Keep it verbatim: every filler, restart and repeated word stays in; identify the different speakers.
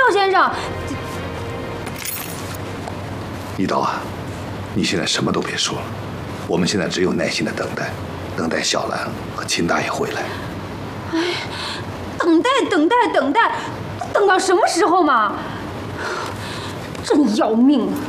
Speaker 1: 赵先生，
Speaker 2: 一刀啊，你现在什么都别说了，我们现在只有耐心的等待，等待小兰和秦大爷回来。
Speaker 1: 哎，等待，等待，等待，等到什么时候嘛？真要命啊！